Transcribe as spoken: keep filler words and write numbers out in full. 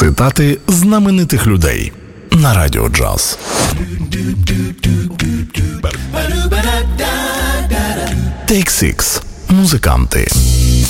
Цитати знаменитих людей на Радіо Джаз. Take Six. Музиканти.